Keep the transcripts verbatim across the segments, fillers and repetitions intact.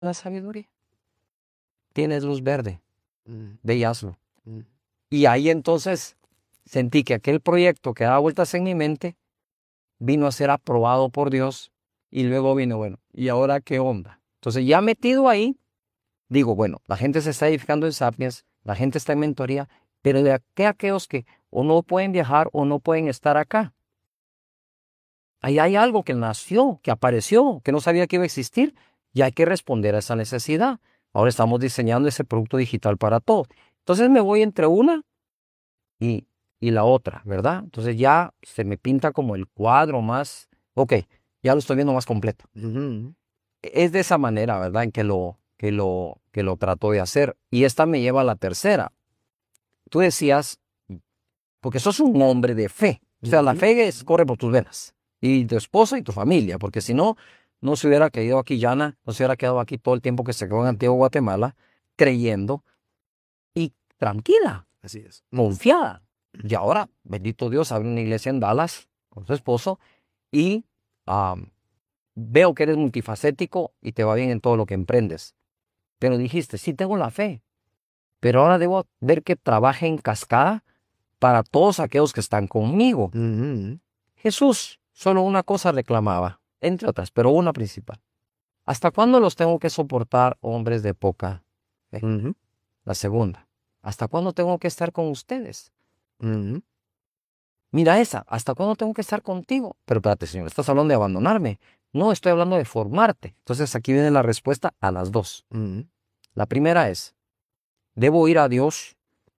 la sabiduría. Tienes luz verde, Mm, ve y hazlo. mm, Y ahí entonces sentí que aquel proyecto que daba vueltas en mi mente vino a ser aprobado por Dios y luego vino, bueno, ¿y ahora qué onda? Entonces ya metido ahí, digo, bueno, la gente se está edificando en Sapiens, la gente está en mentoría, pero de qué aquellos que o no pueden viajar o no pueden estar acá. Ahí hay algo que nació, que apareció, que no sabía que iba a existir y hay que responder a esa necesidad. Ahora estamos diseñando ese producto digital para todos. Entonces me voy entre una y, y la otra, ¿verdad? Entonces ya se me pinta como el cuadro más, ok, ya lo estoy viendo más completo. ujú, Es de esa manera, ¿verdad? En que lo, que lo, que lo trato de hacer. Y esta me lleva a la tercera. Tú decías, porque sos un hombre de fe. O sea, la ujú. fe es, corre por tus venas. Y tu esposa y tu familia, porque si no, no se hubiera quedado aquí Yana, no se hubiera quedado aquí todo el tiempo que se quedó en Antigua Guatemala, creyendo y tranquila, Así es. confiada. Y ahora, bendito Dios, abre una iglesia en Dallas con su esposo y am, veo que eres multifacético y te va bien en todo lo que emprendes. Pero dijiste, sí tengo la fe, pero ahora debo ver que trabaje en cascada para todos aquellos que están conmigo. Ujú, Jesús solo una cosa reclamaba, entre otras, pero una principal. ¿Hasta cuándo los tengo que soportar, hombres de poca fe? ujú, La segunda, ¿hasta cuándo tengo que estar con ustedes? ujú. Mira esa, ¿hasta cuándo tengo que estar contigo? Pero espérate, Señor, estás hablando de abandonarme. No, estoy hablando de formarte. Entonces aquí viene la respuesta a las dos. Ujú, La primera es, ¿debo ir a Dios?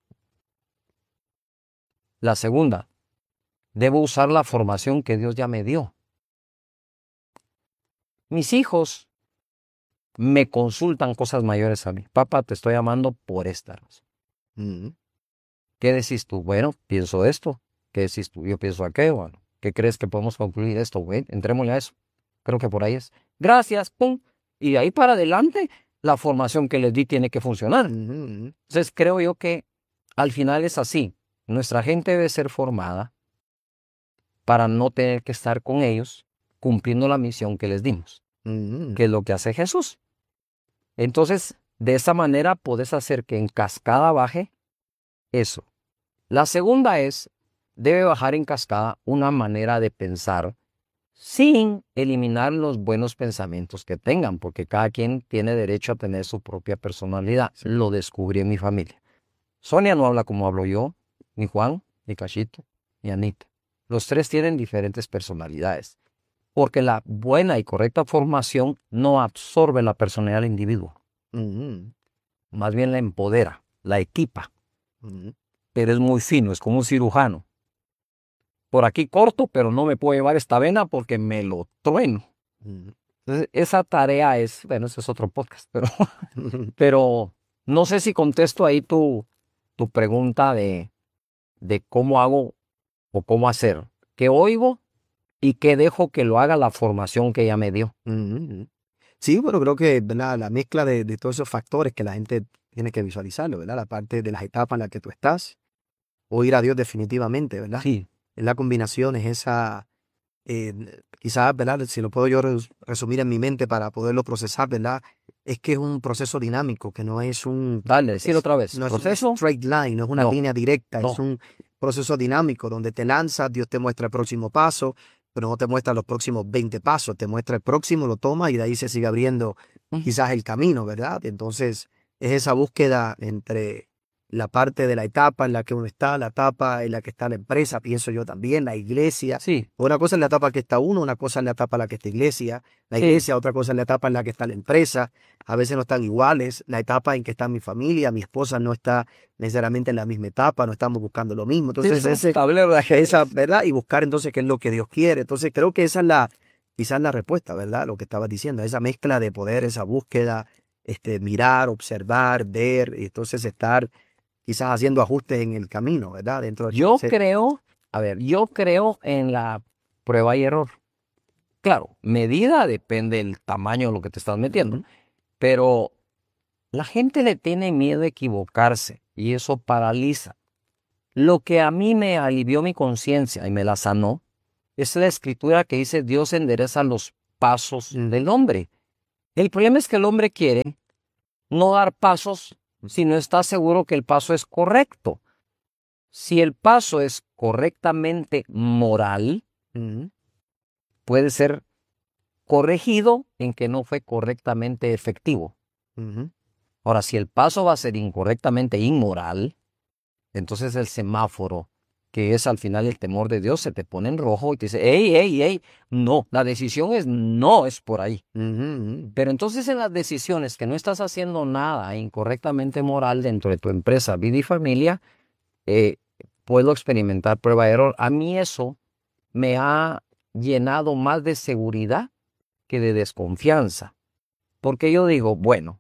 La segunda, ¿debo usar la formación que Dios ya me dio? Mis hijos me consultan cosas mayores a mí. Papá, te estoy llamando por esta razón. ujú. ¿Qué decís tú? Bueno, pienso esto. ¿Qué decís tú? Yo pienso aquello. Bueno, ¿qué crees que podemos concluir esto, güey? Entrémosle a eso. Creo que por ahí es. Gracias, pum. Y de ahí para adelante, la formación que les di tiene que funcionar. Ujú, ujú. Entonces creo yo que al final es así. Nuestra gente debe ser formada para no tener que estar con ellos cumpliendo la misión que les dimos, Ujú. que es lo que hace Jesús. Entonces, de esa manera puedes hacer que en cascada baje eso. La segunda es, debe bajar en cascada una manera de pensar sin eliminar los buenos pensamientos que tengan, porque cada quien tiene derecho a tener su propia personalidad. Lo descubrí en mi familia. Sonia no habla como hablo yo, ni Juan, ni Cachito, ni Anita. Los tres tienen diferentes personalidades, porque la buena y correcta formación no absorbe la personalidad del individuo, Ujú, más bien la empodera, la equipa, ujú, pero es muy fino, es como un cirujano. Por aquí corto, pero no me puedo llevar esta vena porque me lo trueno. ujú. Entonces, esa tarea es, bueno, ese es otro podcast, pero, pero no sé si contesto ahí tu, tu pregunta de, de cómo hago o cómo hacer, qué oigo y qué dejo que lo haga la formación que ella me dio. Ujú. Sí, bueno, creo que, ¿verdad? La mezcla de, de todos esos factores que la gente tiene que visualizarlo, ¿verdad? La parte de las etapas en las que tú estás, o ir a Dios definitivamente, ¿verdad? Sí, Es la combinación, es esa, eh, quizás, ¿verdad? Si lo puedo yo res- resumir en mi mente para poderlo procesar, ¿verdad? Es que es un proceso dinámico, que no es un, dale, decir es- otra vez. no es un ¿Proceso? straight line, no es una No, línea directa, es no. un proceso dinámico donde te lanzas, Dios te muestra el próximo paso, pero no te muestra los próximos veinte pasos, te muestra el próximo, lo toma y de ahí se sigue abriendo Ujú. quizás el camino, ¿verdad? Entonces, es esa búsqueda entre la parte de la etapa en la que uno está, la etapa en la que está la empresa, pienso yo también, la iglesia. Sí, Una cosa es la etapa en la que está uno, una cosa es la etapa en la que está iglesia, la sí, iglesia, otra cosa es la etapa en la que está la empresa. A veces no están iguales, la etapa en que está mi familia, mi esposa no está necesariamente en la misma etapa, no estamos buscando lo mismo. Entonces, es un ese, tablero de esa, ajedrez. ¿verdad? Y buscar entonces qué es lo que Dios quiere. Entonces, creo que esa es la, quizás la respuesta, ¿verdad? Lo que estabas diciendo, esa mezcla de poder, esa búsqueda, este, mirar, observar, ver, y entonces estar quizás haciendo ajustes en el camino, ¿verdad? Dentro de Yo ese- creo, a ver, yo creo en la prueba y error. Claro, medida depende del tamaño de lo que te estás metiendo, Ujú, pero la gente le tiene miedo a equivocarse y eso paraliza. Lo que a mí me alivió mi conciencia y me la sanó es la escritura que dice Dios endereza los pasos ujú, del hombre. El problema es que el hombre quiere no dar pasos si no está seguro que el paso es correcto. Si el paso es correctamente moral, Ujú. puede ser corregido en que no fue correctamente efectivo. Ujú. Ahora, si el paso va a ser incorrectamente inmoral, entonces el semáforo, que es al final el temor de Dios, se te pone en rojo y te dice, hey, hey, hey, no, la decisión es no, es por ahí. Ujú, ujú. Pero entonces en las decisiones que no estás haciendo nada incorrectamente moral dentro de tu empresa, vida y familia, eh, puedo experimentar prueba de error. A mí eso me ha llenado más de seguridad que de desconfianza. Porque yo digo, bueno,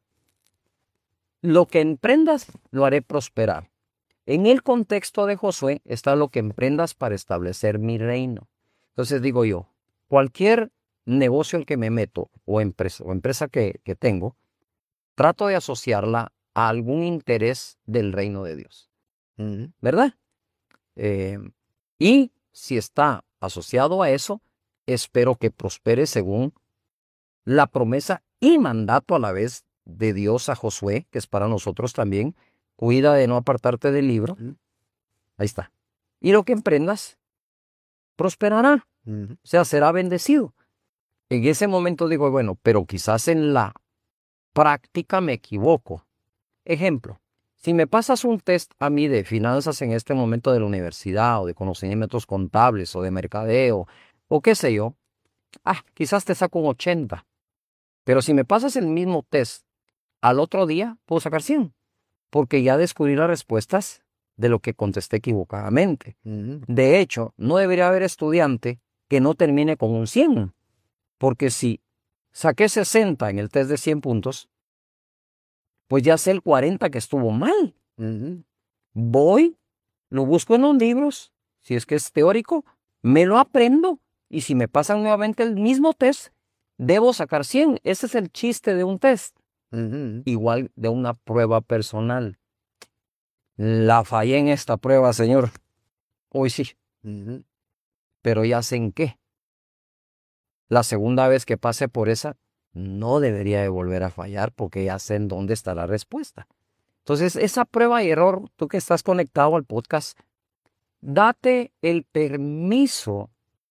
lo que emprendas lo haré prosperar. En el contexto de Josué está lo que emprendas para establecer mi reino. Entonces digo yo, cualquier negocio al que me meto o empresa, o empresa que, que tengo, trato de asociarla a algún interés del reino de Dios, Ujú. ¿verdad? Eh, y si está asociado a eso, espero que prospere según la promesa y mandato a la vez de Dios a Josué, que es para nosotros también. Cuida de no apartarte del libro. Ujú. Ahí está. Y lo que emprendas, prosperará. Ujú. O sea, será bendecido. En ese momento digo, bueno, pero quizás en la práctica me equivoco. Ejemplo, si me pasas un test a mí de finanzas en este momento de la universidad o de conocimientos contables o de mercadeo o qué sé yo, ah, quizás te saco un ochenta. Pero si me pasas el mismo test al otro día, puedo sacar cien. Porque ya descubrí las respuestas de lo que contesté equivocadamente. Ujú. De hecho, no debería haber estudiante que no termine con un cien. Porque si saqué sesenta en el test de cien puntos, pues ya sé el cuarenta que estuvo mal. Ujú. Voy, lo busco en los libros, si es que es teórico, me lo aprendo y si me pasan nuevamente el mismo test, debo sacar cien. Ese es el chiste de un test. Ujú. Igual de una prueba personal. La fallé en esta prueba, señor. Hoy sí, Ujú. pero ya sé en qué. La segunda vez que pase por esa, no debería de volver a fallar porque ya sé en dónde está la respuesta. Entonces, esa prueba y error, tú que estás conectado al podcast, date el permiso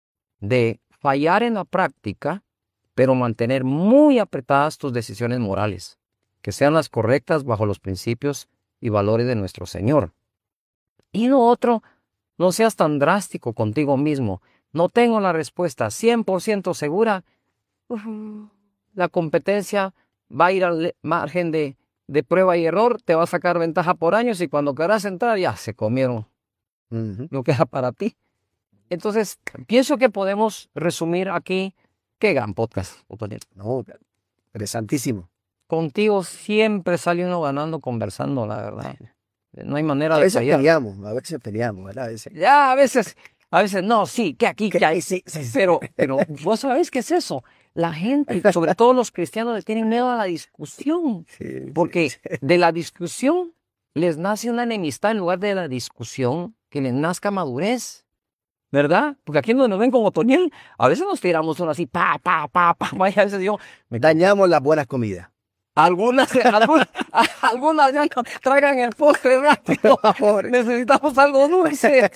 de fallar en la práctica, pero mantener muy apretadas tus decisiones morales, que sean las correctas bajo los principios y valores de nuestro Señor. Y lo otro, no seas tan drástico contigo mismo. No tengo la respuesta cien por ciento segura. Uf, la competencia va a ir al margen de, de prueba y error, te va a sacar ventaja por años y cuando quieras entrar ya se comieron Ujú. lo que era para ti. Entonces, pienso que podemos resumir aquí. Qué gran podcast, Otoniel. No, interesantísimo. Contigo siempre sale uno ganando conversando, la verdad. No hay manera A de veces fallar. peleamos, a veces peleamos, ¿verdad? A veces. Ya a veces, a veces no, sí, que aquí, que ahí, Sí, sí, sí. pero, pero vos sabés qué es eso. La gente, sobre todo los cristianos, le tienen miedo a la discusión, Sí, porque sí. de la discusión les nace una enemistad en lugar de la discusión que les nazca madurez, ¿verdad? Porque aquí donde nos ven con Otoniel, a veces nos tiramos uno así, pa, pa, pa, pa, vaya, a veces yo, me Dañamos las buenas comidas. algunas, algunas, algunas ya no traigan el postre rápido. Por favor. Necesitamos algo dulce.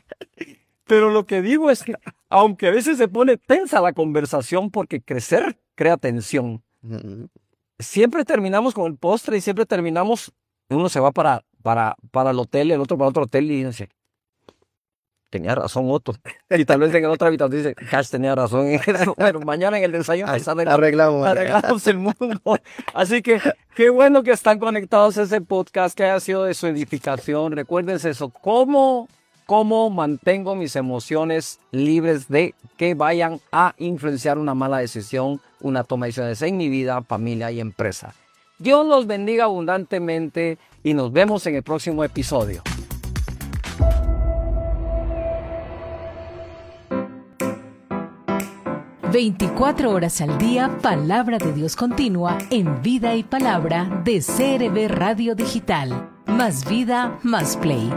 Pero lo que digo es que, aunque a veces se pone tensa la conversación porque crecer crea tensión, Ujú. siempre terminamos con el postre y siempre terminamos, uno se va para, para, para el hotel, el otro para otro hotel y dice, tenía razón Otto. Y tal vez en otra habitación dice, Cash tenía razón. Pero mañana en el desayuno Ahí arreglamos, Arreglamos. arreglamos el mundo. Así que qué bueno que están conectados a ese podcast, que haya sido de su edificación. Recuérdense eso, cómo, cómo mantengo mis emociones libres de que vayan a influenciar una mala decisión, una toma de decisiones en mi vida, familia y empresa. Dios los bendiga abundantemente y nos vemos en el próximo episodio. veinticuatro horas al día, Palabra de Dios continua en Vida y Palabra de C R B Radio Digital. Más vida, más play.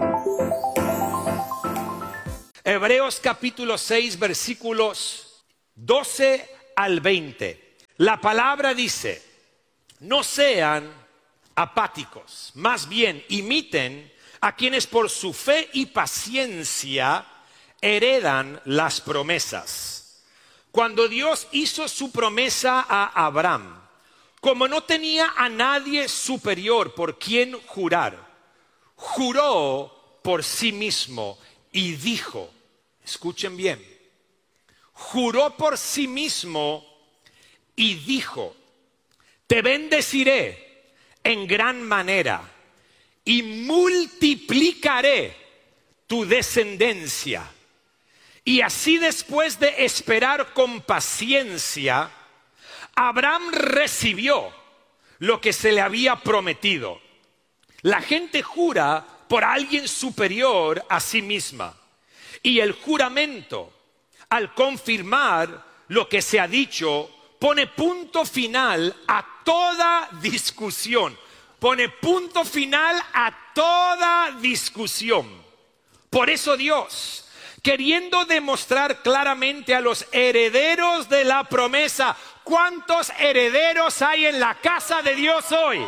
Hebreos capítulo seis, versículos doce al veinte. La palabra dice: no sean apáticos, más bien imiten a quienes por su fe y paciencia heredan las promesas. Cuando Dios hizo su promesa a Abraham, como no tenía a nadie superior por quien jurar, juró por sí mismo y dijo, escuchen bien, juró por sí mismo y dijo: te bendeciré en gran manera y multiplicaré tu descendencia. Y así, después de esperar con paciencia, Abraham recibió lo que se le había prometido. La gente jura por alguien superior a sí misma. Y el juramento, al confirmar lo que se ha dicho, pone punto final a toda discusión. Pone punto final a toda discusión. Por eso Dios, queriendo demostrar claramente a los herederos de la promesa, ¿cuántos herederos hay en la casa de Dios hoy?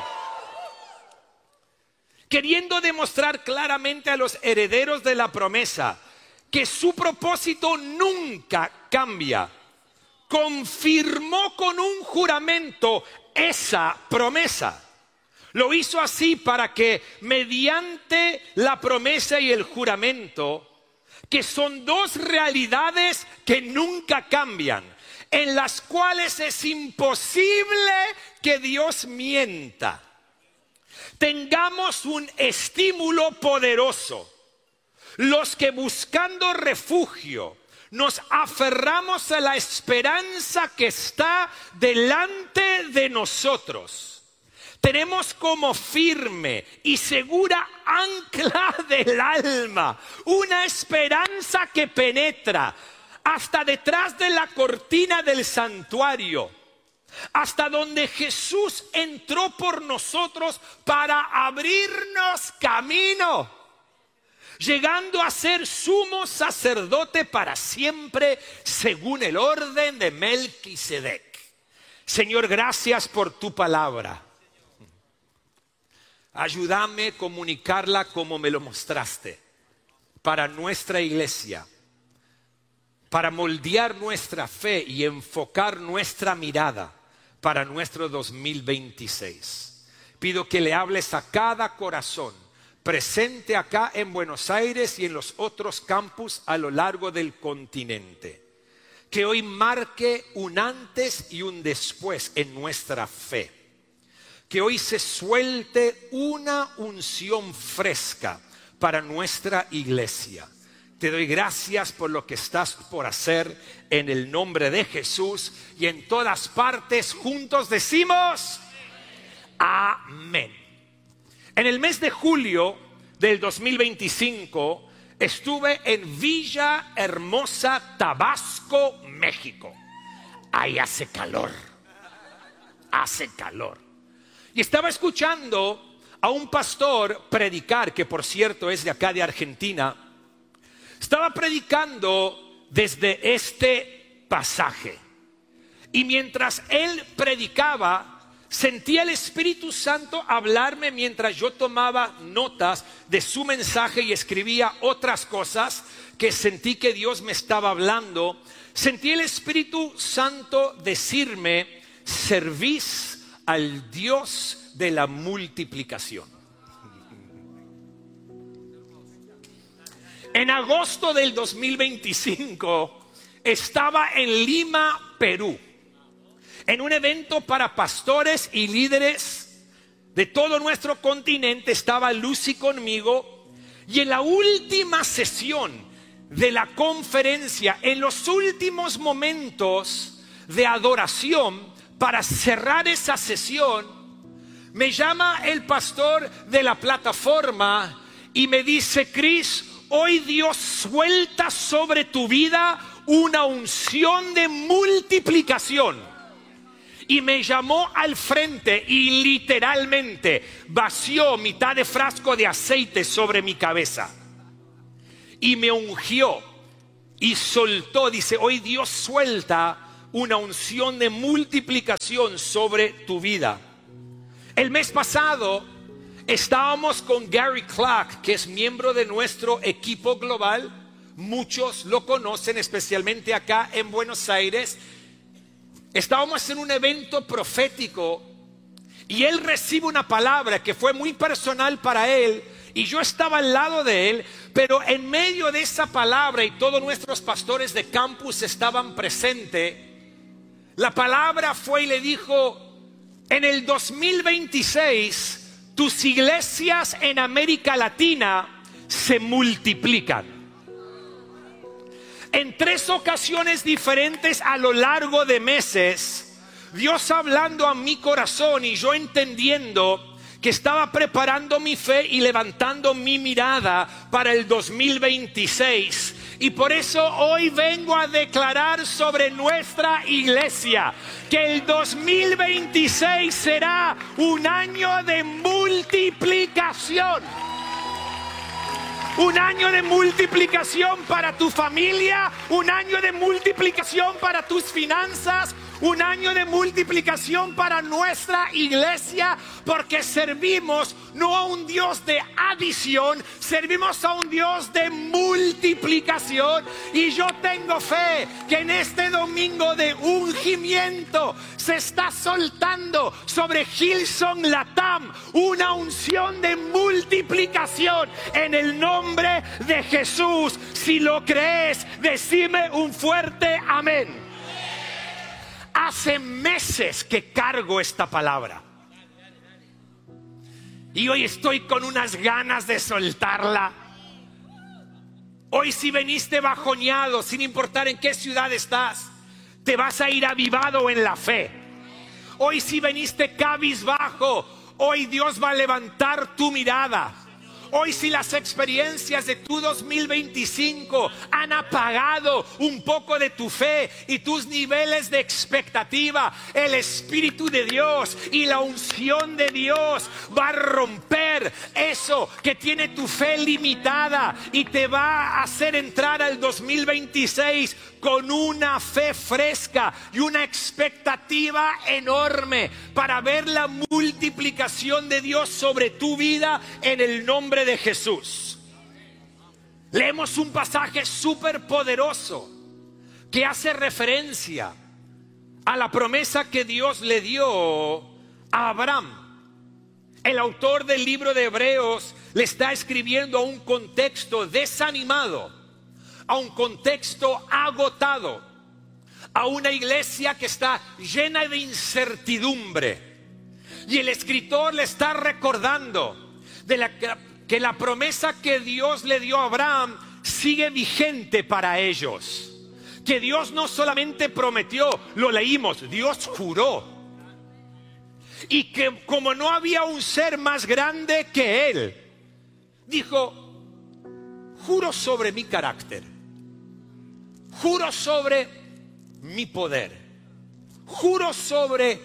Queriendo demostrar claramente a los herederos de la promesa que su propósito nunca cambia, confirmó con un juramento esa promesa. Lo hizo así para que mediante la promesa y el juramento, que son dos realidades que nunca cambian, en las cuales es imposible que Dios mienta, tengamos un estímulo poderoso. Los que buscando refugio nos aferramos a la esperanza que está delante de nosotros, tenemos como firme y segura ancla del alma una esperanza que penetra hasta detrás de la cortina del santuario, hasta donde Jesús entró por nosotros para abrirnos camino, llegando a ser sumo sacerdote para siempre según el orden de Melquisedec. Señor, gracias por tu palabra. Ayúdame a comunicarla como me lo mostraste para nuestra iglesia, para moldear nuestra fe y enfocar nuestra mirada para nuestro dos mil veintiséis. Pido que le hables a cada corazón presente acá en Buenos Aires y en los otros campus a lo largo del continente. Que hoy marque un antes y un después en nuestra fe. Que hoy se suelte una unción fresca para nuestra iglesia. Te doy gracias por lo que estás por hacer en el nombre de Jesús, y en todas partes juntos decimos amén. En el mes de julio del dos mil veinticinco estuve en Villa Hermosa, Tabasco, México. Ahí hace calor, hace calor. Y estaba escuchando a un pastor predicar, que por cierto es de acá de Argentina. Estaba predicando desde este pasaje. Y mientras él predicaba, sentía el Espíritu Santo hablarme mientras yo tomaba notas de su mensaje y escribía otras cosas que sentí que Dios me estaba hablando. Sentí el Espíritu Santo decirme: servís al Dios de la multiplicación. En agosto del dos mil veinticinco estaba en Lima, Perú, en un evento para pastores y líderes de todo nuestro continente. Estaba Lucy conmigo, y en la última sesión de la conferencia, en los últimos momentos de adoración, para cerrar esa sesión, me llama el pastor de la plataforma y me dice: Cris, hoy Dios suelta sobre tu vida una unción de multiplicación. Y me llamó al frente y literalmente vació mitad de frasco de aceite sobre mi cabeza y me ungió y soltó, dice, hoy Dios suelta una unción de multiplicación sobre tu vida. El mes pasado estábamos con Gary Clark, que es miembro de nuestro equipo global. Muchos lo conocen, especialmente acá en Buenos Aires. Estábamos en un evento profético y él recibe una palabra que fue muy personal para él, y yo estaba al lado de él, pero en medio de esa palabra, y todos nuestros pastores de campus estaban presentes, la palabra fue y le dijo: en el dos mil veintiséis tus iglesias en América Latina se multiplican. En tres ocasiones diferentes a lo largo de meses, Dios hablando a mi corazón y yo entendiendo que estaba preparando mi fe y levantando mi mirada para el dos mil veintiséis. Y por eso hoy vengo a declarar sobre nuestra iglesia que el dos mil veintiséis será un año de multiplicación. Un año de multiplicación para tu familia, un año de multiplicación para tus finanzas, un año de multiplicación para nuestra iglesia, porque servimos no a un Dios de adición, servimos a un Dios de multiplicación. Y yo tengo fe que en este domingo de ungimiento se está soltando sobre Hillsong Latam una unción de multiplicación en el nombre de Jesús. Si lo crees, decime un fuerte amén. Hace meses que cargo esta palabra y hoy estoy con unas ganas de soltarla. Hoy, si veniste bajoneado, sin importar en qué ciudad estás, te vas a ir avivado en la fe. Hoy, si veniste cabizbajo, hoy Dios va a levantar tu mirada. Hoy, si las experiencias de tu dos mil veinticinco han apagado un poco de tu fe y tus niveles de expectativa, el Espíritu de Dios y la unción de Dios va a romper eso que tiene tu fe limitada y te va a hacer entrar al dos mil veintiséis con una fe fresca y una expectativa enorme para ver la multiplicación de Dios sobre tu vida en el nombre de Jesús. Leemos un pasaje súper poderoso que hace referencia a la promesa que Dios le dio a Abraham. El autor del libro de Hebreos le está escribiendo a un contexto desanimado, a un contexto agotado, a una iglesia que está llena de incertidumbre. Y el escritor le está recordando de la, que la promesa que Dios le dio a Abraham sigue vigente para ellos. Que Dios no solamente prometió, lo leímos, Dios juró. Y que como no había un ser más grande que Él, dijo: juro sobre mi carácter, juro sobre mi poder, juro sobre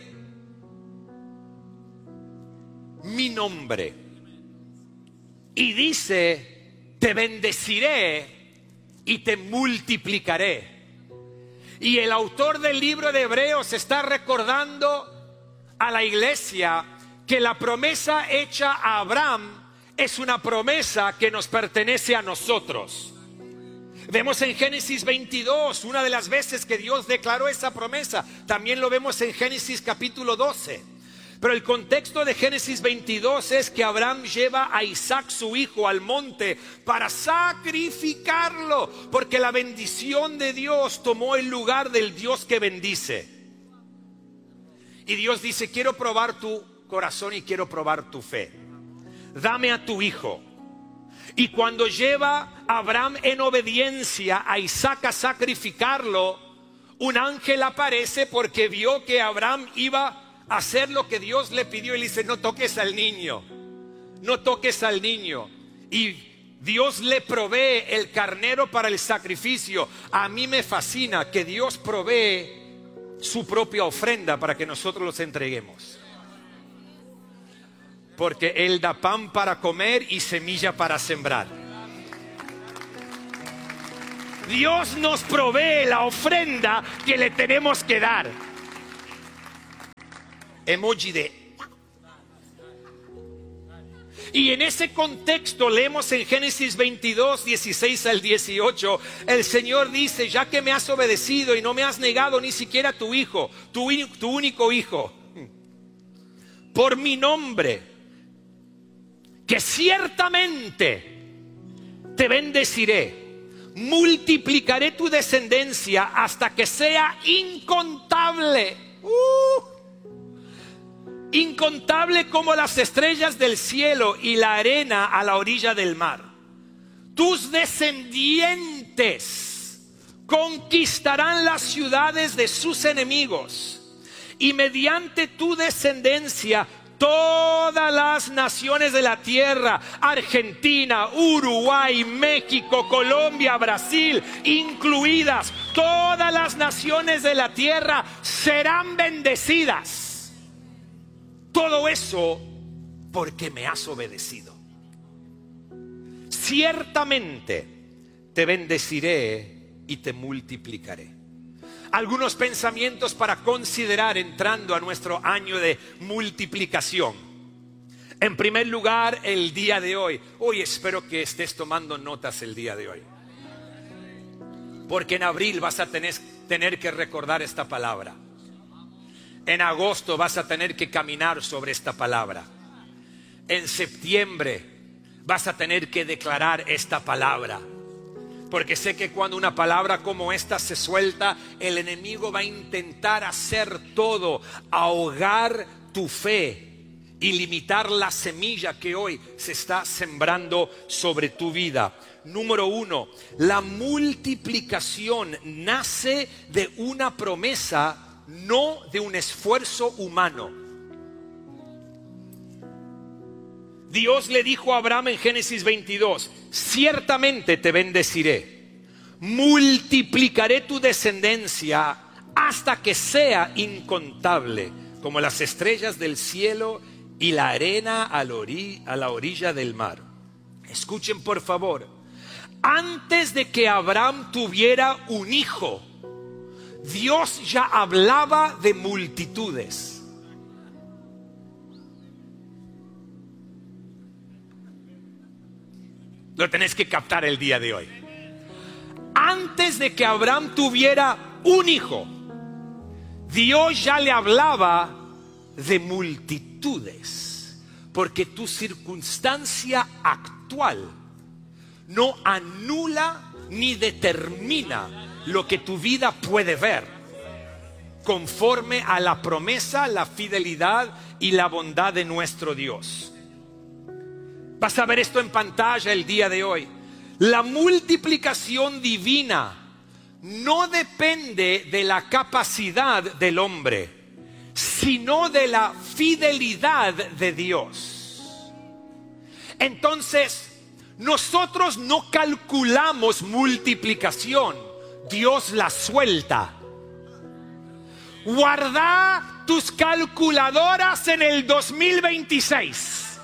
mi nombre. Y dice: te bendeciré y te multiplicaré. Y el autor del libro de Hebreos está recordando a la iglesia que la promesa hecha a Abraham es una promesa que nos pertenece a nosotros. Vemos en Génesis veintidós, una de las veces que Dios declaró esa promesa. También lo vemos en Génesis capítulo doce. Pero el contexto de Génesis veintidós es que Abraham lleva a Isaac, su hijo, al monte para sacrificarlo, porque la bendición de Dios tomó el lugar del Dios que bendice. Y Dios dice: quiero probar tu corazón y quiero probar tu fe. Dame a tu hijo. Y cuando lleva a Abraham en obediencia a Isaac a sacrificarlo, un ángel aparece porque vio que Abraham iba a hacer lo que Dios le pidió. Y le dice: no toques al niño, no toques al niño. Y Dios le provee el carnero para el sacrificio. A mí me fascina que Dios provee su propia ofrenda para que nosotros los entreguemos. Porque Él da pan para comer y semilla para sembrar. Dios nos provee la ofrenda que le tenemos que dar. Emoji de... Y en ese contexto leemos en Génesis veintidós, dieciséis al dieciocho, el Señor dice: ya que me has obedecido y no me has negado ni siquiera tu hijo, tu, tu único hijo, por mi nombre, que ciertamente te bendeciré, multiplicaré tu descendencia hasta que sea incontable. Uh, Incontable como las estrellas del cielo y la arena a la orilla del mar. Tus descendientes conquistarán las ciudades de sus enemigos, y mediante tu descendencia todas las naciones de la tierra, Argentina, Uruguay, México, Colombia, Brasil, incluidas, todas las naciones de la tierra serán bendecidas. Todo eso porque me has obedecido. Ciertamente te bendeciré y te multiplicaré. Algunos pensamientos para considerar entrando a nuestro año de multiplicación. En primer lugar, el día de hoy. Hoy espero que estés tomando notas el día de hoy, porque en abril vas a tener, tener que recordar esta palabra. En agosto vas a tener que caminar sobre esta palabra. En septiembre vas a tener que declarar esta palabra. Porque sé que cuando una palabra como esta se suelta, el enemigo va a intentar hacer todo, ahogar tu fe y limitar la semilla que hoy se está sembrando sobre tu vida. Número uno, la multiplicación nace de una promesa, no de un esfuerzo humano. Dios le dijo a Abraham en Génesis veintidós: ciertamente te bendeciré, multiplicaré tu descendencia hasta que sea incontable como las estrellas del cielo y la arena a la, ori- a la orilla del mar. Escuchen por favor, antes de que Abraham tuviera un hijo, Dios ya hablaba de multitudes. Lo tenés que captar el día de hoy. Antes de que Abraham tuviera un hijo, Dios ya le hablaba de multitudes. Porque tu circunstancia actual no anula ni determina lo que tu vida puede ver, conforme a la promesa, la fidelidad y la bondad de nuestro Dios. Vas a ver esto en pantalla el día de hoy. La multiplicación divina no depende de la capacidad del hombre, sino de la fidelidad de Dios. Entonces, nosotros no calculamos multiplicación, Dios la suelta. Guarda tus calculadoras en el dos mil veintiséis.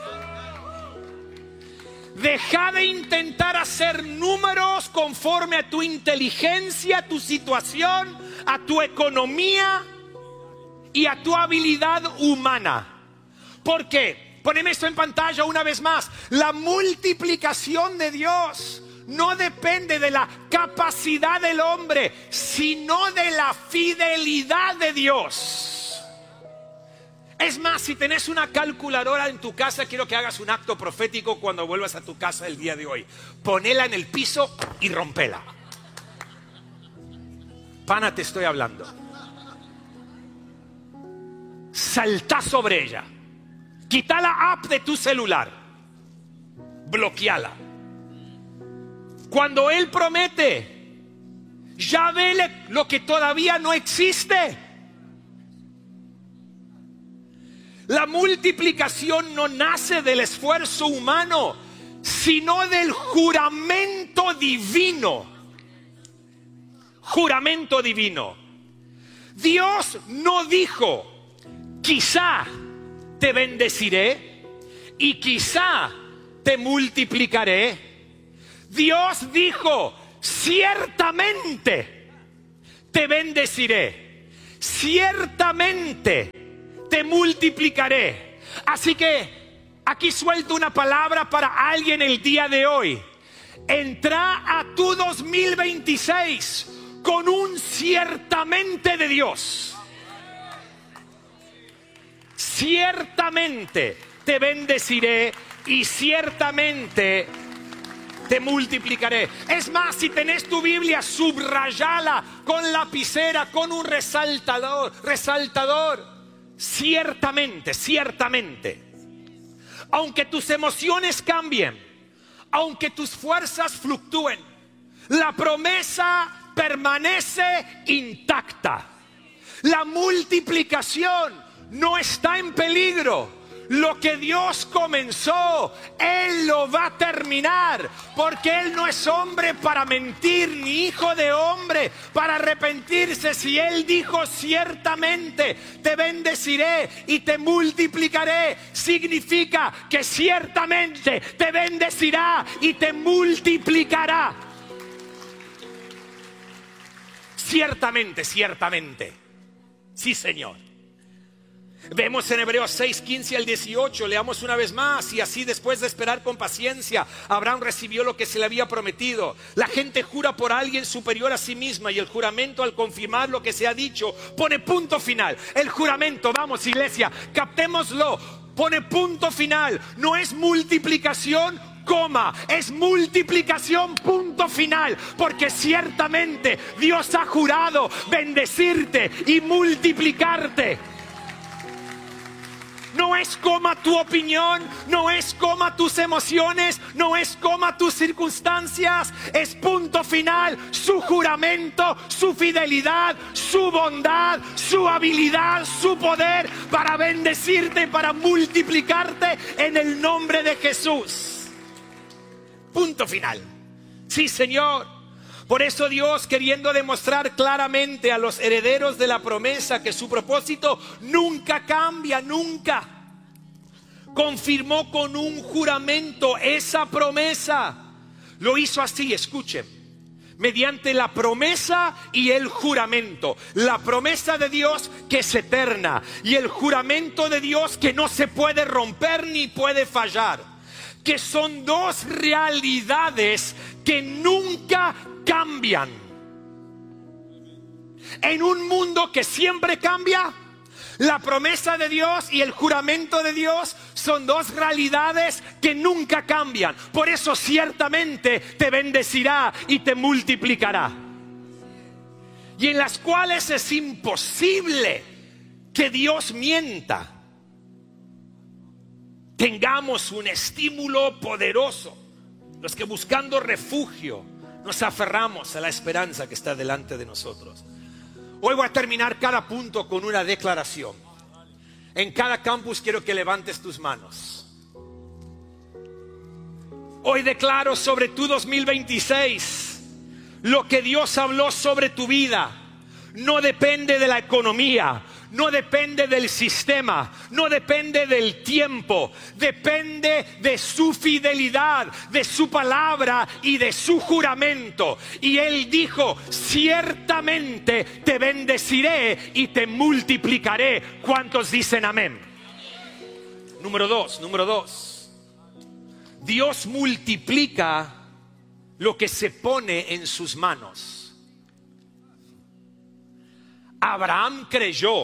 Deja de intentar hacer números conforme a tu inteligencia, a tu situación, a tu economía y a tu habilidad humana. ¿Por qué? Poneme esto en pantalla una vez más. La multiplicación de Dios no depende de la capacidad del hombre, sino de la fidelidad de Dios. Es más, si tenés una calculadora en tu casa, quiero que hagas un acto profético cuando vuelvas a tu casa el día de hoy. Ponela en el piso y rompela. Pana, te estoy hablando. Saltá sobre ella. Quita la app de tu celular. Bloqueala. Cuando Él promete, ya vele lo que todavía no existe. La multiplicación no nace del esfuerzo humano, sino del juramento divino. Juramento divino. Dios no dijo, quizá te bendeciré y quizá te multiplicaré. Dios dijo, ciertamente te bendeciré, ciertamente te multiplicaré. Así que aquí suelto una palabra para alguien el día de hoy. Entra a tu dos mil veintiséis con un ciertamente de Dios. Ciertamente te bendeciré y ciertamente te multiplicaré. Es más, si tenés tu Biblia, subrayala con lapicera, con un resaltador, resaltador. Ciertamente, ciertamente. Aunque tus emociones cambien, aunque tus fuerzas fluctúen, la promesa permanece intacta. La multiplicación no está en peligro. Lo que Dios comenzó, Él lo va a terminar, porque Él no es hombre para mentir, ni hijo de hombre para arrepentirse. Si Él dijo ciertamente te bendeciré y te multiplicaré, significa que ciertamente te bendecirá y te multiplicará. Ciertamente, ciertamente. Sí, Señor. Vemos en Hebreos seis, quince al dieciocho, leamos una vez más. Y así, después de esperar con paciencia, Abraham recibió lo que se le había prometido. La gente jura por alguien superior a sí misma, y el juramento, al confirmar lo que se ha dicho, pone punto final. El juramento, vamos iglesia, captémoslo, pone punto final. No es multiplicación, coma, es multiplicación, punto final, porque ciertamente Dios ha jurado bendecirte y multiplicarte. No es coma tu opinión, no es coma tus emociones, no es coma tus circunstancias, es punto final, su juramento, su fidelidad, su bondad, su habilidad, su poder para bendecirte, para multiplicarte en el nombre de Jesús. Punto final. Sí, Señor. Por eso Dios, queriendo demostrar claramente a los herederos de la promesa que su propósito nunca cambia, nunca, confirmó con un juramento esa promesa. Lo hizo así, escuchen, mediante la promesa y el juramento. La promesa de Dios que es eterna y el juramento de Dios que no se puede romper ni puede fallar. Que son dos realidades que nunca cambian. En un mundo que siempre cambia, la promesa de Dios y el juramento de Dios son dos realidades que nunca cambian. Por eso ciertamente te bendecirá y te multiplicará. Y en las cuales es imposible que Dios mienta. Tengamos un estímulo poderoso, los que buscando refugio nos aferramos a la esperanza que está delante de nosotros. Hoy voy a terminar cada punto con una declaración. En cada campus quiero que levantes tus manos. Hoy declaro sobre tu dos mil veintiséis lo que Dios habló sobre tu vida. No depende de la economía, no depende del sistema, no depende del tiempo, depende de su fidelidad, de su palabra y de su juramento. Y Él dijo, ciertamente te bendeciré y te multiplicaré. ¿Cuántos dicen amén? Número dos, número dos. Dios multiplica lo que se pone en sus manos. Abraham creyó,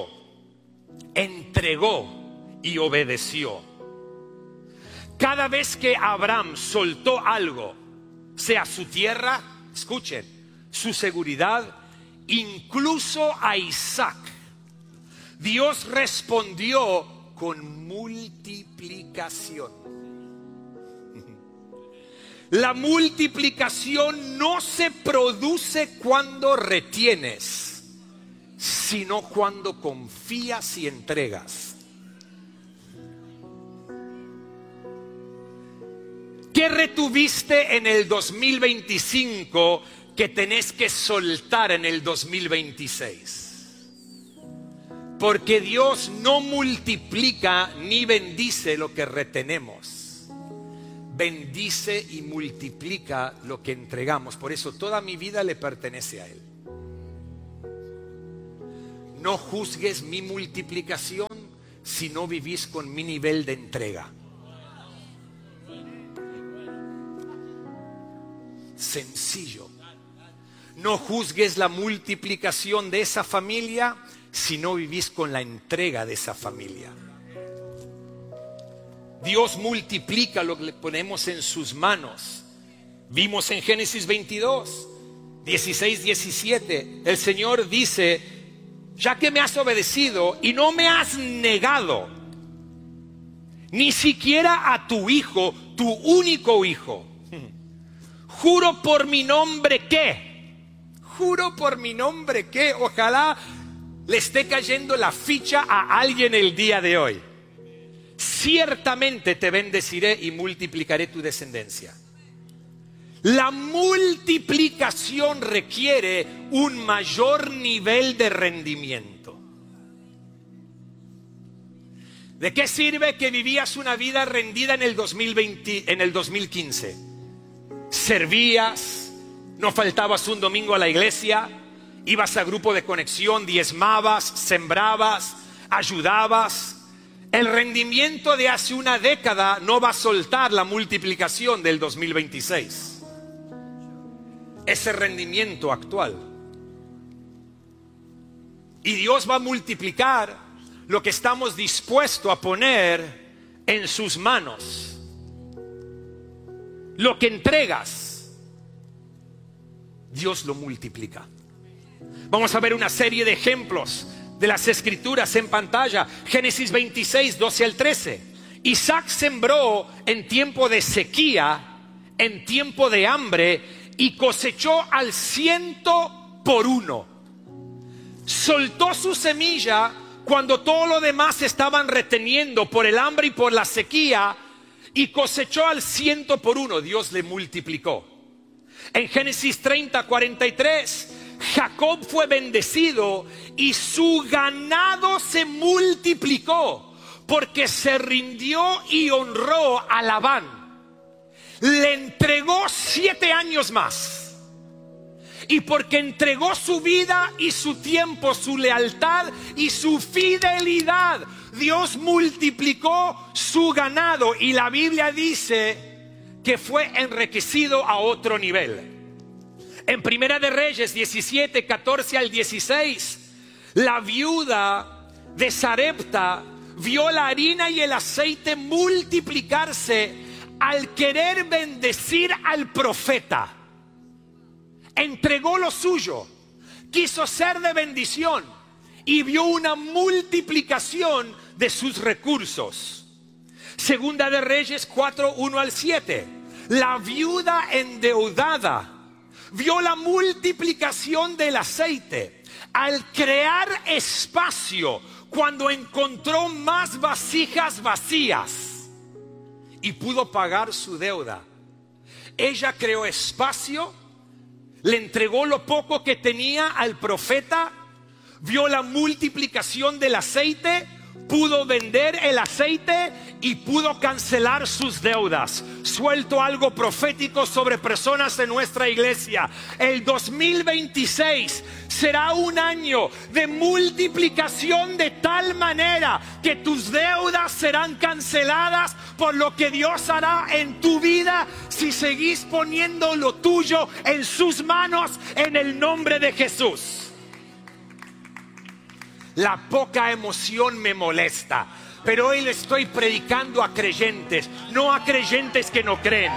entregó y obedeció. Cada vez que Abraham soltó algo, sea su tierra, escuchen, su seguridad, incluso a Isaac, Dios respondió con multiplicación. La multiplicación no se produce cuando retienes, sino cuando confías y entregas. ¿Qué retuviste en el dos mil veinticinco que tenés que soltar en el dos mil veintiséis? Porque Dios no multiplica ni bendice lo que retenemos. bendice y multiplica lo que entregamos. Por eso toda mi vida le pertenece a Él. No juzgues mi multiplicación si no vivís con mi nivel de entrega. Sencillo. No juzgues la multiplicación de esa familia si no vivís con la entrega de esa familia. Dios multiplica lo que le ponemos en sus manos. Vimos en Génesis veintidós, dieciséis, diecisiete, el Señor dice: ya que me has obedecido y no me has negado ni siquiera a tu hijo, tu único hijo, juro por mi nombre que, juro por mi nombre que, ojalá le esté cayendo la ficha a alguien el día de hoy. Ciertamente te bendeciré y multiplicaré tu descendencia. La multiplicación requiere un mayor nivel de rendimiento. ¿De qué sirve que vivías una vida rendida en el dos mil veinte, en el dos mil quince? Servías, no faltabas un domingo a la iglesia, ibas a grupo de conexión, diezmabas, sembrabas, ayudabas. El rendimiento de hace una década no va a soltar la multiplicación del dos mil veintiséis. Ese rendimiento actual. Y Dios va a multiplicar lo que estamos dispuestos a poner en sus manos. Lo que entregas, Dios lo multiplica. Vamos a ver una serie de ejemplos de las escrituras en pantalla. Génesis veintiséis, doce al trece. Isaac sembró en tiempo de sequía, en tiempo de hambre, y cosechó al ciento por uno. Soltó su semilla cuando todo lo demás estaban reteniendo por el hambre y por la sequía, y cosechó al ciento por uno. Dios le multiplicó. En Génesis treinta, cuarenta y tres, Jacob fue bendecido y su ganado se multiplicó porque se rindió y honró a Labán. Le entregó siete años más. Y porque entregó su vida y su tiempo, su lealtad y su fidelidad, Dios multiplicó su ganado. Y la Biblia dice que fue enriquecido a otro nivel. En Primera de Reyes diecisiete, catorce al dieciséis, la viuda de Sarepta vio la harina y el aceite multiplicarse al querer bendecir al profeta. Entregó lo suyo, quiso ser de bendición y vio una multiplicación de sus recursos. Segunda de Reyes cuatro, uno al siete, la viuda endeudada vio la multiplicación del aceite al crear espacio cuando encontró más vasijas vacías y pudo pagar su deuda. Ella creó espacio, le entregó lo poco que tenía al profeta, vio la multiplicación del aceite, pudo vender el aceite y pudo cancelar sus deudas. Suelto algo profético sobre personas en nuestra iglesia. El dos mil veintiséis será un año de multiplicación de tal manera que tus deudas serán canceladas por lo que Dios hará en tu vida si seguís poniendo lo tuyo en sus manos en el nombre de Jesús. La poca emoción me molesta, pero hoy le estoy predicando a creyentes, no a creyentes que no creen.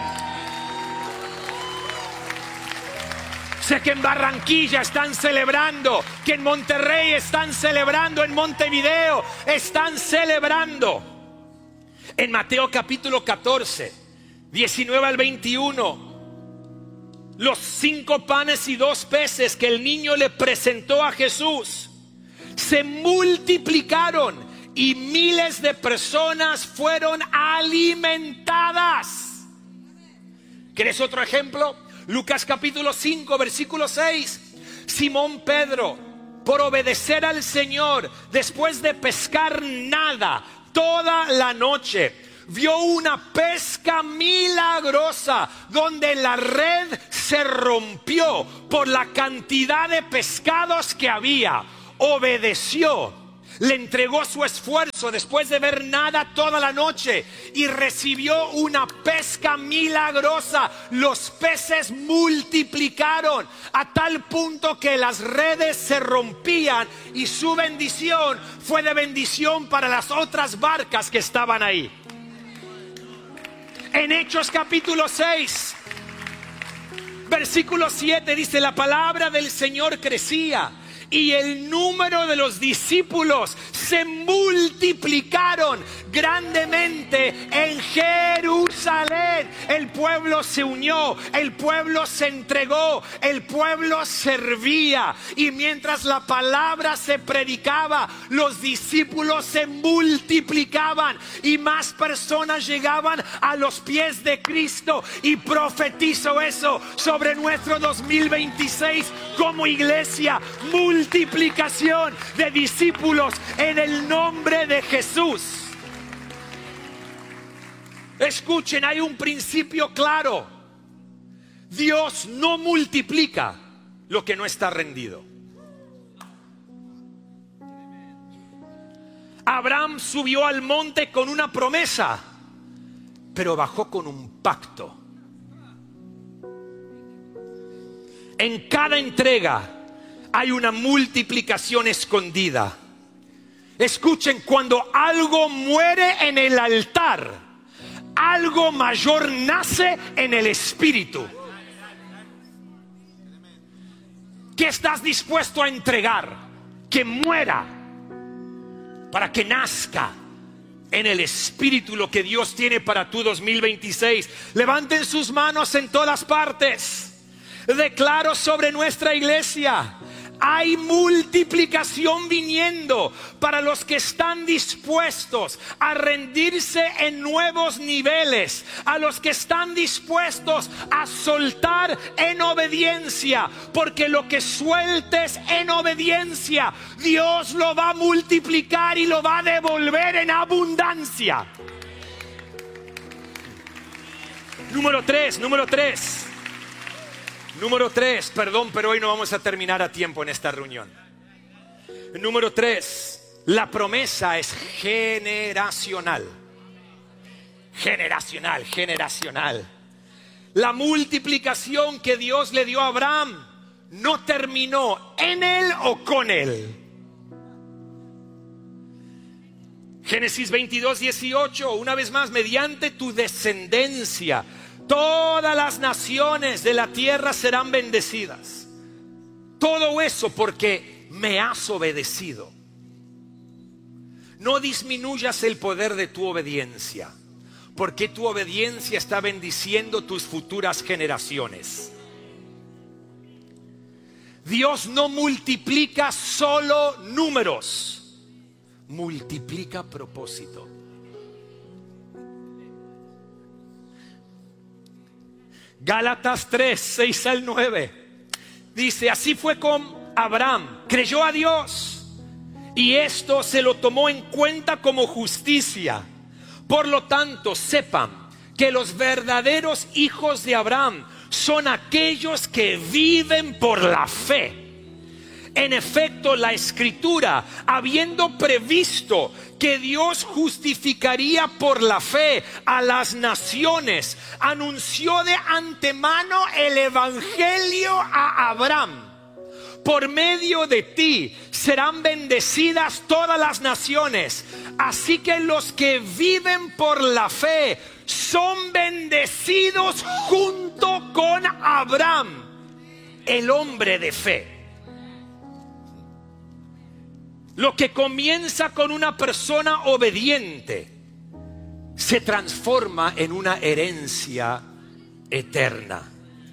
Sé que en Barranquilla están celebrando, que en Monterrey están celebrando, en Montevideo están celebrando. En Mateo capítulo catorce, diecinueve al veintiuno, los cinco panes y dos peces que el niño le presentó a Jesús se multiplicaron y miles de personas fueron alimentadas. ¿Quieres otro ejemplo? Lucas capítulo cinco, versículo seis. Simón Pedro, por obedecer al Señor, después de pescar nada toda la noche, vio una pesca milagrosa donde la red se rompió por la cantidad de pescados que había. Obedeció, le entregó su esfuerzo después de ver nada toda la noche y recibió una pesca milagrosa. Los peces multiplicaron a tal punto que las redes se rompían y su bendición fue de bendición para las otras barcas que estaban ahí. En Hechos capítulo seis, versículo siete dice: la palabra del Señor crecía y el número de los discípulos se multiplicaron grandemente en Jerusalén. El pueblo se unió, el pueblo se entregó, el pueblo servía. Y mientras la palabra se predicaba, los discípulos se multiplicaban y más personas llegaban a los pies de Cristo. Y profetizo eso sobre nuestro dos mil veintiséis como iglesia: multiplicación de discípulos en el nombre de Jesús. Escuchen, hay un principio claro: Dios no multiplica lo que no está rendido. Abraham subió al monte con una promesa, pero bajó con un pacto. En cada entrega hay una multiplicación escondida. Escuchen, cuando algo muere en el altar, algo mayor nace en el espíritu. ¿Qué estás dispuesto a entregar? Que muera para que nazca en el espíritu lo que Dios tiene para tu dos mil veintiséis. Levanten sus manos en todas partes. Declaro sobre nuestra iglesia: hay multiplicación viniendo para los que están dispuestos a rendirse en nuevos niveles, a los que están dispuestos a soltar en obediencia, porque lo que sueltes en obediencia, Dios lo va a multiplicar y lo va a devolver en abundancia. Número tres, número tres. Número tres, perdón, pero hoy no vamos a terminar a tiempo en esta reunión. Número tres, la promesa es generacional. Generacional, generacional. La multiplicación que Dios le dio a Abraham no terminó en él o con él. Génesis veintidós, dieciocho, una vez más: mediante tu descendencia todas las naciones de la tierra serán bendecidas. Todo eso porque me has obedecido. No disminuyas el poder de tu obediencia, porque tu obediencia está bendiciendo tus futuras generaciones. Dios no multiplica solo números, multiplica propósito. Gálatas tres, seis al nueve dice: así fue con Abraham, creyó a Dios y esto se lo tomó en cuenta como justicia. Por lo tanto, sepan que los verdaderos hijos de Abraham son aquellos que viven por la fe. En efecto, la Escritura, habiendo previsto que Dios justificaría por la fe a las naciones, anunció de antemano el evangelio a Abraham: por medio de ti serán bendecidas todas las naciones. Así que los que viven por la fe son bendecidos junto con Abraham, el hombre de fe. Lo que comienza con una persona obediente se transforma en una herencia eterna.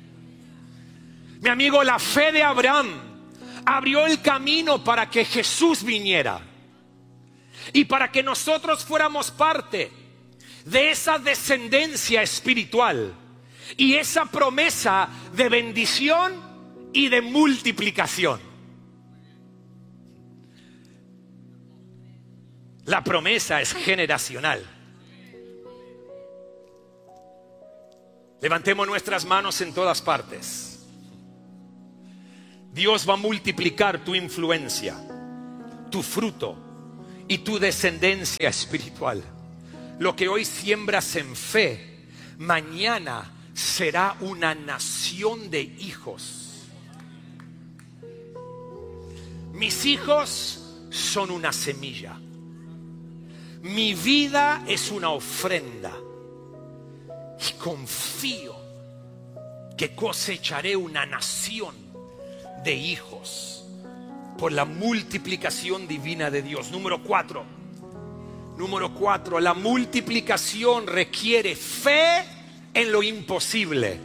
Mi amigo, la fe de Abraham abrió el camino para que Jesús viniera y para que nosotros fuéramos parte de esa descendencia espiritual y esa promesa de bendición y de multiplicación. La promesa es generacional. Levantemos nuestras manos en todas partes. Dios va a multiplicar tu influencia, tu fruto y tu descendencia espiritual. Lo que hoy siembras en fe, mañana será una nación de hijos. Mis hijos son una semilla. Mi vida es una ofrenda. Y confío que cosecharé una nación de hijos por la multiplicación divina de Dios. Número cuatro. Número cuatro. La multiplicación requiere fe en lo imposible.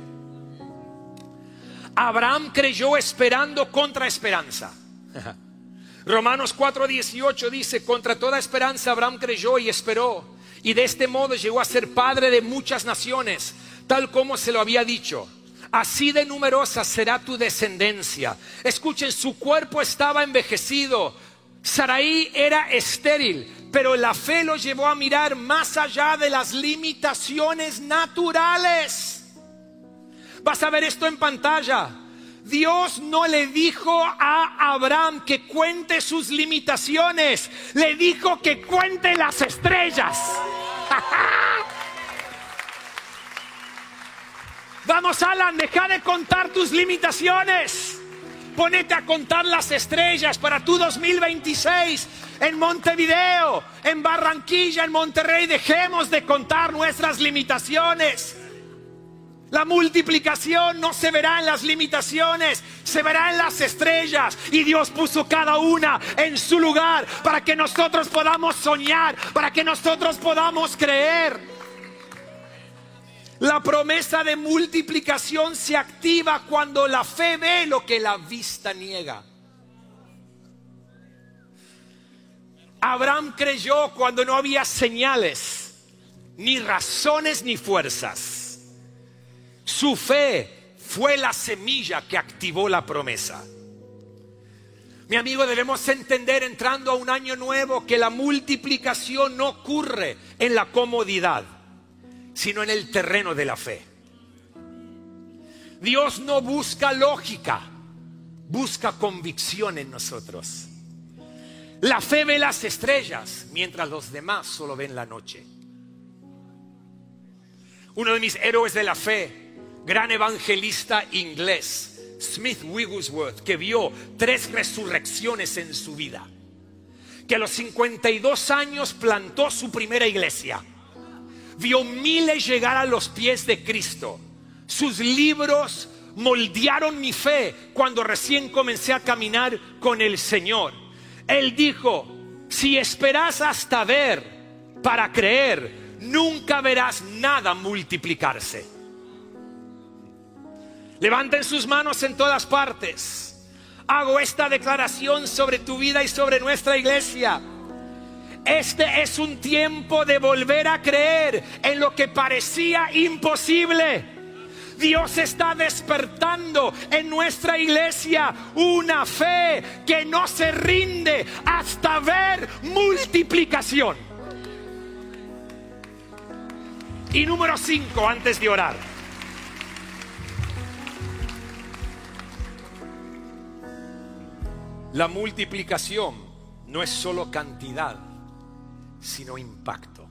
Abraham creyó esperando contra esperanza. Romanos cuatro dieciocho dice: contra toda esperanza Abraham creyó y esperó, y de este modo llegó a ser padre de muchas naciones, tal como se lo había dicho. Así de numerosa será tu descendencia. Escuchen, su cuerpo estaba envejecido. Sarai era estéril, pero la fe lo llevó a mirar más allá de las limitaciones naturales. Vas a ver esto en pantalla. Dios no le dijo a Abraham que cuente sus limitaciones, le dijo que cuente las estrellas. Vamos, Alan, deja de contar tus limitaciones. Ponete a contar las estrellas para tu dos mil veintiséis en Montevideo, en Barranquilla, en Monterrey. Dejemos de contar nuestras limitaciones. La multiplicación no se verá en las limitaciones, se verá en las estrellas. Y Dios puso cada una en su lugar para que nosotros podamos soñar, para que nosotros podamos creer. La promesa de multiplicación se activa cuando la fe ve lo que la vista niega. Abraham creyó cuando no había señales, ni razones, ni fuerzas. Su fe fue la semilla que activó la promesa. Mi amigo, debemos entender, entrando a un año nuevo, que la multiplicación no ocurre en la comodidad, sino en el terreno de la fe. Dios no busca lógica, busca convicción en nosotros. La fe ve las estrellas, mientras los demás solo ven la noche. Uno de mis héroes de la fe, gran evangelista inglés, Smith Wigglesworth, que vio tres resurrecciones en su vida, que a los cincuenta y dos años plantó su primera iglesia, vio miles llegar a los pies de Cristo. Sus libros moldearon mi fe cuando recién comencé a caminar con el Señor. Él dijo: si esperas hasta ver para creer, nunca verás nada multiplicarse. Levanten sus manos en todas partes. Hago esta declaración sobre tu vida y sobre nuestra iglesia. Este es un tiempo de volver a creer en lo que parecía imposible. Dios está despertando en nuestra iglesia una fe que no se rinde hasta ver multiplicación. Y número cinco, antes de orar. La multiplicación no es solo cantidad, sino impacto.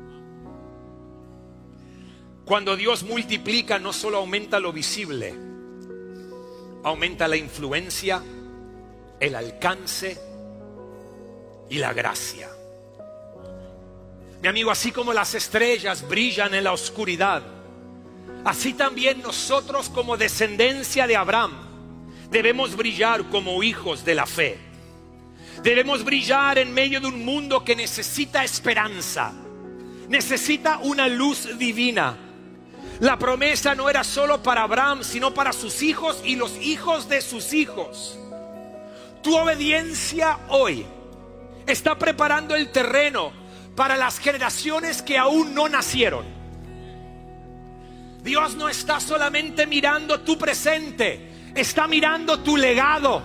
Cuando Dios multiplica, no solo aumenta lo visible, aumenta la influencia, el alcance y la gracia. Mi amigo, así como las estrellas brillan en la oscuridad, así también nosotros, como descendencia de Abraham, debemos brillar como hijos de la fe. Debemos brillar en medio de un mundo que necesita esperanza, necesita una luz divina. La promesa no era solo para Abraham, sino para sus hijos y los hijos de sus hijos. Tu obediencia hoy está preparando el terreno para las generaciones que aún no nacieron. Dios no está solamente mirando tu presente, está mirando tu legado.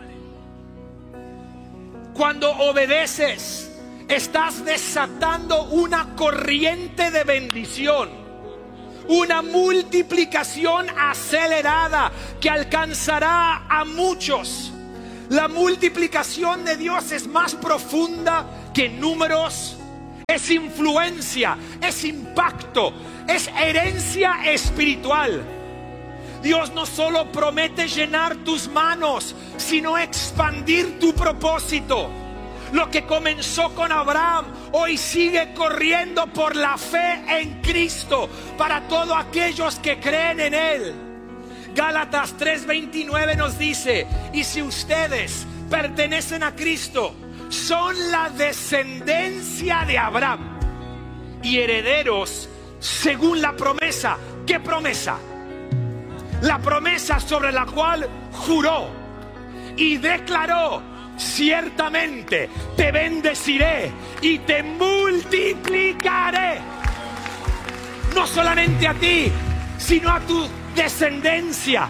Cuando obedeces, estás desatando una corriente de bendición. una multiplicación acelerada que alcanzará a muchos. La multiplicación de Dios es más profunda que números, es influencia, es impacto, es herencia espiritual. Dios no solo promete llenar tus manos, sino expandir tu propósito. Lo que comenzó con Abraham hoy sigue corriendo por la fe en Cristo para todos aquellos que creen en Él. Gálatas tres veintinueve nos dice: y si ustedes pertenecen a Cristo, son la descendencia de Abraham y herederos según la promesa. ¿Qué promesa? La promesa sobre la cual juró y declaró: ciertamente te bendeciré y te multiplicaré. No solamente a ti, sino a tu descendencia.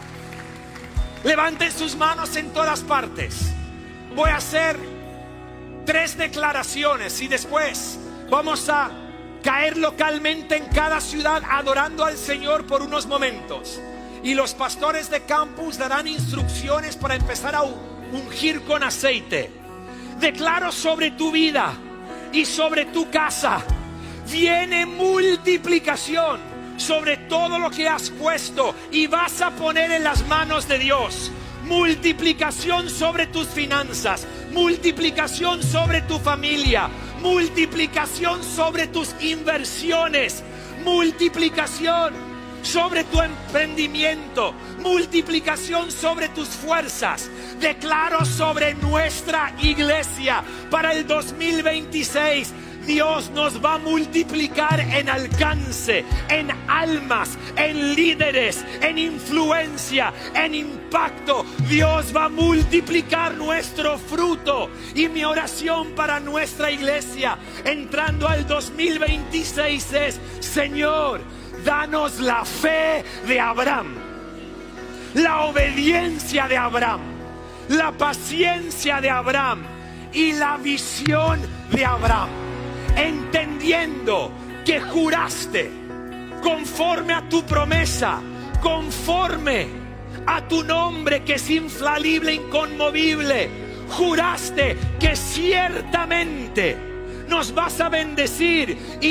Levanten sus manos en todas partes. Voy a hacer tres declaraciones y después vamos a caer localmente en cada ciudad adorando al Señor por unos momentos. Y los pastores de campus darán instrucciones para empezar a ungir con aceite. Declaro sobre tu vida y sobre tu casa: viene multiplicación sobre todo lo que has puesto y vas a poner en las manos de Dios. Multiplicación sobre tus finanzas, multiplicación sobre tu familia, multiplicación sobre tus inversiones, multiplicación sobre tu emprendimiento, multiplicación sobre tus fuerzas. Declaro sobre nuestra iglesia para el dos mil veintiséis: Dios nos va a multiplicar en alcance, en almas, en líderes, en influencia, en impacto. Dios va a multiplicar nuestro fruto. Y mi oración para nuestra iglesia entrando al dos mil veintiséis es: Señor, danos la fe de Abraham, la obediencia de Abraham, la paciencia de Abraham y la visión de Abraham, entendiendo que juraste conforme a tu promesa, conforme a tu nombre que es infalible, inconmovible. Juraste que ciertamente nos vas a bendecir y